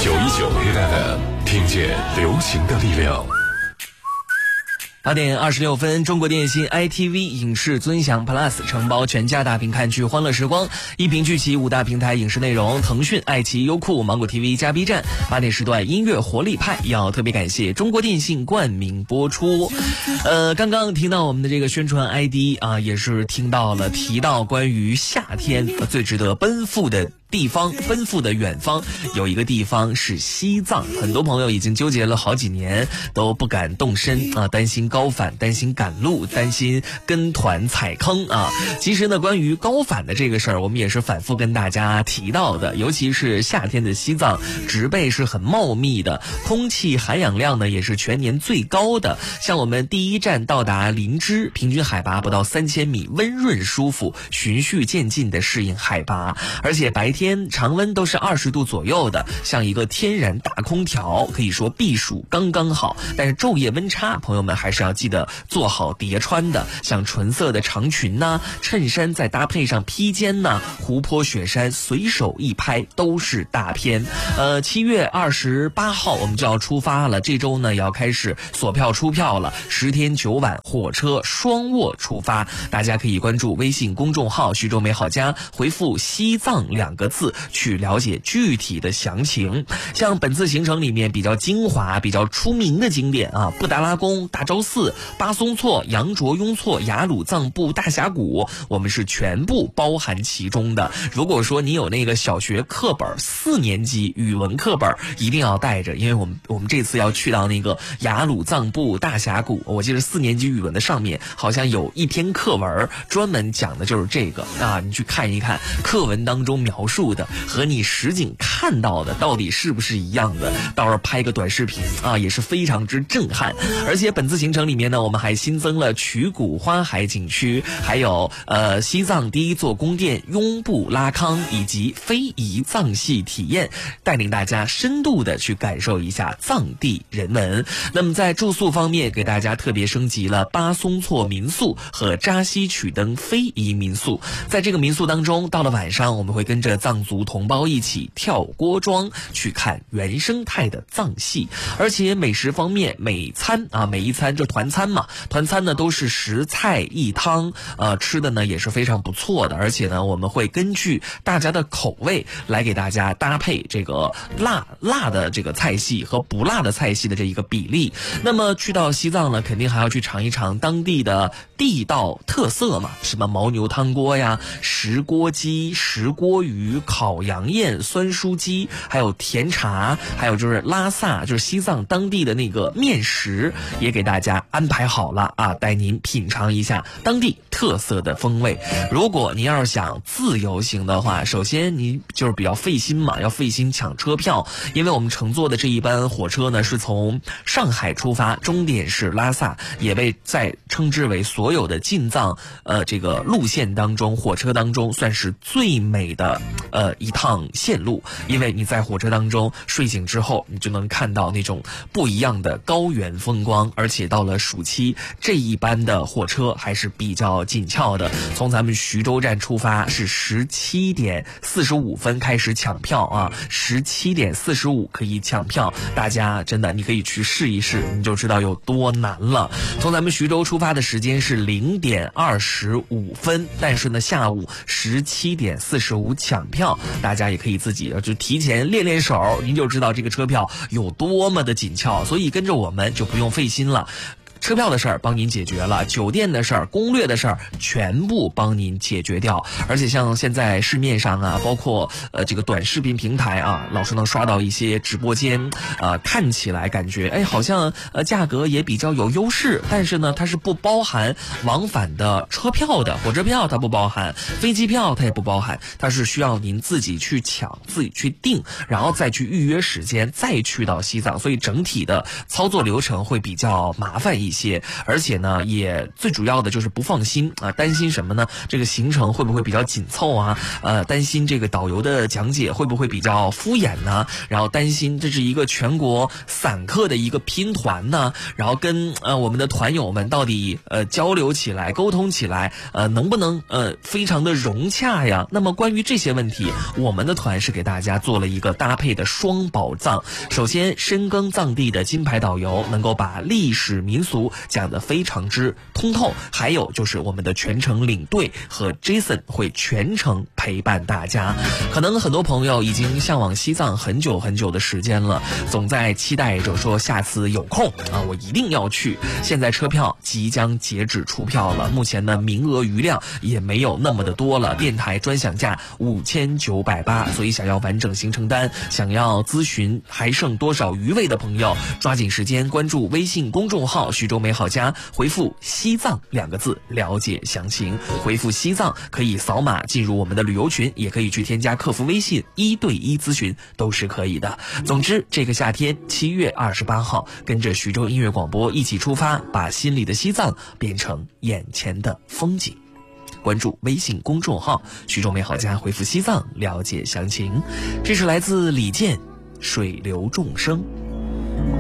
FM， 听见流行的力量。 8点26分，中国电信 ITV 影视尊享 Plus 承包全家大屏看剧欢乐时光，一屏聚齐5大平台影视内容，腾讯、爱奇艺、优酷、芒果 TV 加 B 站。8点时段音乐活力派，要特别感谢中国电信冠名播出。刚刚听到我们的这个宣传 ID 啊，也是提到关于夏天最值得奔赴的地方，奔赴的远方，有一个地方是西藏。很多朋友已经纠结了好几年，都不敢动身啊，担心高反，担心赶路，担心跟团踩坑啊。其实呢，关于高反的这个事儿，我们也是反复跟大家提到的，尤其是夏天的西藏，植被是很茂密的，空气含氧量呢也是全年最高的。像我们第一站到达林芝，平均海拔不到3000米，温润舒服，循序渐进的适应海拔，而且白天常温都是20度左右的，像一个天然大空调，可以说避暑刚刚好。但是昼夜温差，朋友们还是要记得做好叠穿的，像纯色的长裙呐、衬衫再搭配上披肩呐、湖泊雪山随手一拍都是大片。7月28号我们就要出发了，这周呢也要开始锁票出票了，10天9晚火车双卧出发，大家可以关注微信公众号徐州美好家，回复西藏2个字去了解具体的详情。像本次行程里面比较精华、比较出名的景点啊，布达拉宫、大昭寺、巴松措、羊卓雍措、雅鲁藏布大峡谷，我们是全部包含其中的。如果说你有那个小学课本4年级语文课本，一定要带着，因为我们这次要去到那个雅鲁藏布大峡谷，我记得4年级语文的上面好像有一篇课文专门讲的就是这个啊，你去看一看课文当中描述的和你实景看到的到底是不是一样的，到时候拍个短视频啊，也是非常之震撼。而且本次行程里面呢，我们还新增了曲谷花海景区，还有西藏第一座宫殿雍布拉康，以及非遗藏戏体验，带领大家深度的去感受一下藏地人文。那么在住宿方面，给大家特别升级了巴松措民宿和扎西曲登非遗民宿。在这个民宿当中，到了晚上我们会跟着藏族同胞一起跳锅庄，去看原生态的藏戏。而且美食方面，每一餐就团餐嘛，团餐呢都是10菜1汤，吃的呢也是非常不错的。而且呢，我们会根据大家的口味来给大家搭配这个辣的这个菜系和不辣的菜系的这一个比例。那么去到西藏呢，肯定还要去尝一尝当地的地道特色嘛，什么牦牛汤锅呀、石锅鸡、石锅鱼、烤羊燕、酸蔬鸡，还有甜茶，还有就是拉萨，就是西藏当地的那个面食，也给大家安排好了啊，带您品尝一下当地特色的风味。如果您要是想自由行的话，首先你就是比较费心嘛，要费心抢车票，因为我们乘坐的这一班火车呢是从上海出发，终点是拉萨，也被再称之为所有的进藏这个路线当中，火车当中算是最美的一趟线路。因为你在火车当中睡醒之后，你就能看到那种不一样的高原风光。而且到了暑期，这一班的火车还是比较紧俏的，从咱们徐州站出发是17点45分开始抢票啊，17点45可以抢票，大家真的你可以去试一试，你就知道有多难了。从咱们徐州出发的时间是0点25分，但是呢下午17点45抢票，大家也可以自己就提前练练手，您就知道这个车票有多么的紧俏，所以跟着我们就不用费心了。车票的事儿帮您解决了，酒店的事儿、攻略的事儿全部帮您解决掉。而且像现在市面上啊，包括这个短视频平台啊，老是能刷到一些直播间，看起来感觉好像价格也比较有优势，但是呢它是不包含往返的车票的，火车票它不包含，飞机票它也不包含，它是需要您自己去抢、自己去订，然后再去预约时间，再去到西藏，所以整体的操作流程会比较麻烦一一些，而且呢，也最主要的就是不放心啊，担心什么呢？这个行程会不会比较紧凑啊？担心这个导游的讲解会不会比较敷衍呢？然后担心这是一个全国散客的一个拼团呢，然后跟我们的团友们到底交流起来、沟通起来，能不能非常的融洽呀？那么关于这些问题，我们的团是给大家做了一个搭配的双宝藏。首先，深耕藏地的金牌导游能够把历史民俗讲得非常之通透，还有就是我们的全程领队和 Jason 会全程陪伴大家。可能很多朋友已经向往西藏很久很久的时间了，总在期待着说下次有空啊，我一定要去。现在车票即将截止出票了，目前呢名额余量也没有那么的多了，电台专享价5980，所以想要完整行程单，想要咨询还剩多少余位的朋友，抓紧时间关注微信公众号徐州美好家，回复西藏2个字了解详情。回复西藏可以扫码进入我们的旅游群，也可以去添加客服微信1对1咨询，都是可以的。总之这个夏天7月28号跟着徐州音乐广播一起出发，把心里的西藏变成眼前的风景。关注微信公众号徐州美好家，回复西藏了解详情。这是来自李健水流众生。